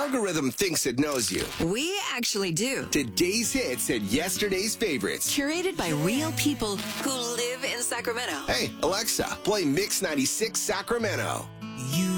algorithm thinks it knows you. We actually do. Today's hits and yesterday's favorites. Curated by real people who live in Sacramento. Hey, Alexa, play Mix 96 Sacramento. You